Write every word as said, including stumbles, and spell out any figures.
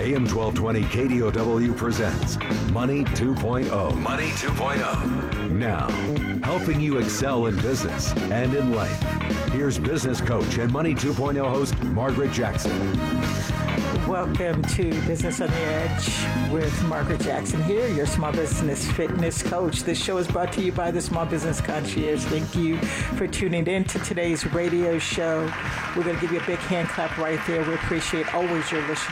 A M twelve twenty K D O W presents Money two point oh. Money two point oh. Now, helping you excel in business and in life. Here's business coach and Money two point oh host Margaret Jackson. Welcome to Business on the Edge with Margaret Jackson here, your small business fitness coach. This show is brought to you by the Small Business Concierge. Thank you for tuning in to today's radio show. We're going to give you a big hand clap right there. We appreciate always your listening.